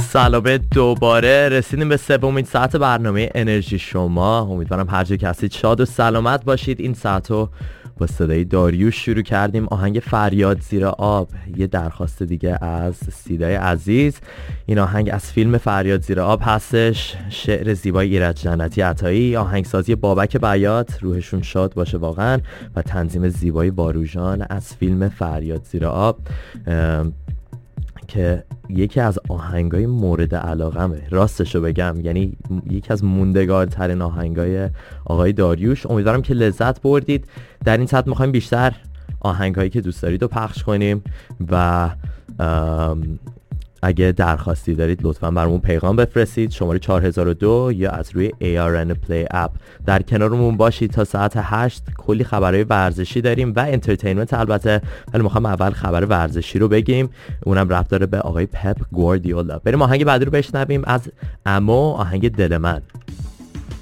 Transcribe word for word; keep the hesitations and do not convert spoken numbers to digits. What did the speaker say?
سلام دوباره، رسیدیم به سومین ساعت برنامه انرژی شما. امیدوارم هر جا که هستید شاد و سلامت باشید. این ساعت رو با صدای داریوش شروع کردیم، آهنگ فریاد زیر آب، یه درخواست دیگه از سیدای عزیز. این آهنگ از فیلم فریاد زیر آب هستش، شعر زیبای ایرج جنتی عطایی، آهنگسازی بابک بیات، روحشون شاد باشه واقعا، و تنظیم زیبای باروژان از فیلم فریاد زیر آب که یکی از آهنگای مورد علاقمه، راستشو بگم، یعنی یکی از موندگارترین آهنگای آقای داریوش. امیدوارم که لذت بردید. در این ساعت میخوایم بیشتر آهنگایی که دوست دارید رو پخش کنیم و اگه درخواستی دارید لطفاً برامون پیغام بفرستید، شماره چهار هزار و دو یا از روی ای آر ان Play اپ. در کنارمون باشید تا ساعت هشت. کلی خبرهای ورزشی داریم و انترتینمنت البته، ولی میخوام اول خبر ورزشی رو بگیم، اونم ربط داره به آقای پپ گواردیولا. بریم آهنگ بعدی رو بشنویم از امو، آهنگ دل من.